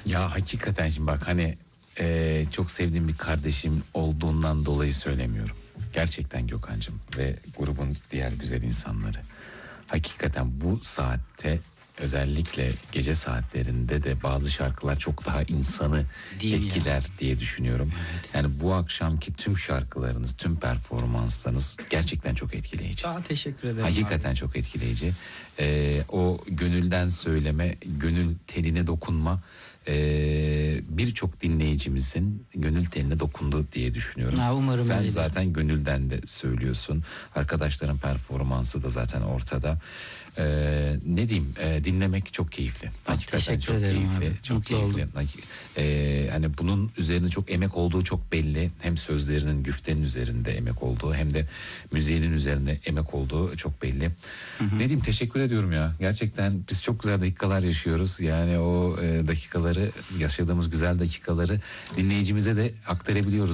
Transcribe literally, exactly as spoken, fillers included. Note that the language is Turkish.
Ya hakikaten şimdi bak hani e, çok sevdiğim bir kardeşim olduğundan dolayı söylemiyorum. Gerçekten Gökhan'cığım ve grubun diğer güzel insanları. Hakikaten bu saatte özellikle gece saatlerinde de bazı şarkılar çok daha insanı Değil mi etkiler ya? diye düşünüyorum. Evet. Yani bu akşamki tüm şarkılarınız, tüm performanslarınız gerçekten çok etkileyici. Daha teşekkür ederim Hakikaten abi. çok etkileyici. Ee, o gönülden söyleme, gönül teline dokunma ee, birçok dinleyicimizin gönül teline dokundu diye düşünüyorum. Ha, umarım Sen öyledir. zaten gönülden de söylüyorsun. Arkadaşların performansı da zaten ortada. Ee, ne diyeyim, ee, dinlemek çok keyifli. Hakikaten teşekkür çok ederim keyifli. abi. Çok Mutlu keyifli. oldum. Ee, hani bunun üzerine çok emek olduğu çok belli. Hem sözlerinin, güftenin üzerinde emek olduğu hem de müziğinin üzerinde emek olduğu çok belli. Hı hı. Ne diyeyim, teşekkür ediyorum ya. Gerçekten biz çok güzel dakikalar yaşıyoruz. Yani o e, dakikaları, yaşadığımız güzel dakikaları dinleyicimize de aktarabiliyoruz.